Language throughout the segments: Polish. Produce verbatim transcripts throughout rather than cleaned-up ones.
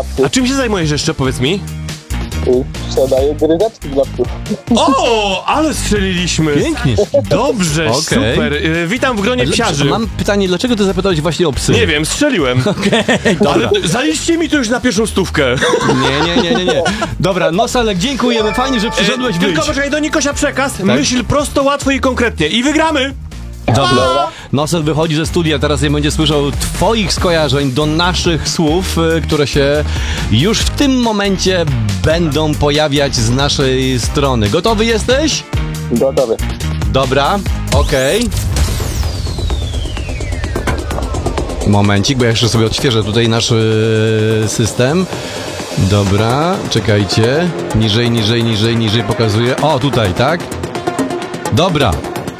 babci. A czym się zajmujesz jeszcze, powiedz mi? Sprzedaję gryzeczki dla psów. O, ale strzeliliśmy. Pięknie. Dobrze, Okej. super. Y, Witam w gronie psiarzy. Mam pytanie, dlaczego ty zapytałeś właśnie o psy? Nie wiem, strzeliłem. Okej, Ale dobra. zaliczcie mi to już na pierwszą stówkę. Nie, nie, nie, nie, nie. Dobra, Nosalek, dziękujemy, fajnie, że przyszedłeś, E, wyjdź. Tylko poczekaj, do Nikosia przekaz. Myśl prosto, łatwo i konkretnie. I wygramy. Dobra. Nosel wychodzi ze studia, teraz nie będzie słyszał twoich skojarzeń do naszych słów, y, które się już w tym momencie będą pojawiać z naszej strony. Gotowy jesteś? Gotowy. Dobra, okej. Momencik, bo ja jeszcze sobie odświeżę tutaj nasz y, system. Dobra, czekajcie. Niżej, niżej, niżej, niżej pokazuję. O, tutaj, tak? Dobra.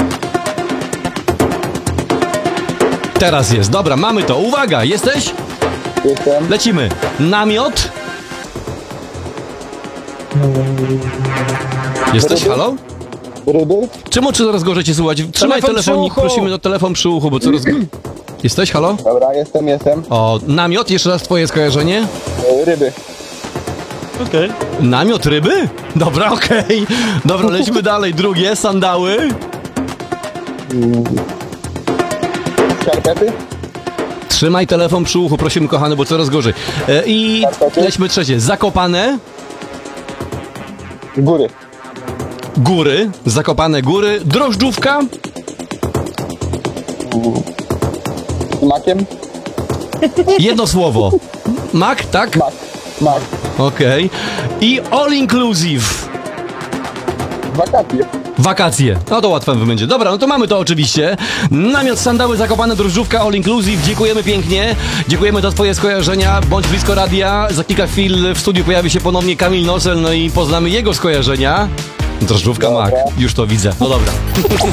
Teraz jest. Dobra, mamy to. Uwaga, jesteś? Jestem. Lecimy. Namiot. Jesteś? Halo? Ryby. Czemu czy coraz gorzej cię słuchać? Trzymaj Telefon telefonik, przy uchu. prosimy o telefon przy uchu, bo coraz... Jesteś? Halo? Dobra, jestem, jestem. O, namiot, jeszcze raz twoje skojarzenie. E, Ryby. Okej. Namiot ryby? Dobra, okej. Dobra, lecimy dalej. Drugie, sandały. Skarpety. Trzymaj telefon przy uchu, prosimy kochany, bo coraz gorzej. E, I Skarpety. lećmy trzecie. Zakopane. Góry. Góry. Zakopane góry. Drożdżówka. Z makiem. Jedno słowo. Mak, tak? Mak. Mak. Okej. I all inclusive. Wakacje. Wakacje. No to łatwe będzie. Dobra, no to mamy to oczywiście. Namiot, sandały, zakopane, drożdżówka, all inclusive. Dziękujemy pięknie. Dziękujemy za twoje skojarzenia. Bądź blisko radia. Za kilka chwil w studiu pojawi się ponownie Kamil Nosel, no i poznamy jego skojarzenia. Drożdżówka, Dobra. mak. Już to widzę. No dobra.